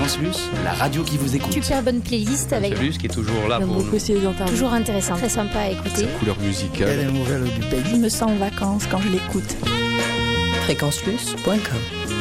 Fréquence Plus, la radio qui vous écoute. Super bonne playlist avec Plus qui est toujours là J'aime pour beaucoup nous. aussi les interviews. toujours intéressant, très sympa à écouter. Sa couleur musicale. Il y a des nouvelles du pays. Je me sens en vacances quand je l'écoute. Fréquenceplus.com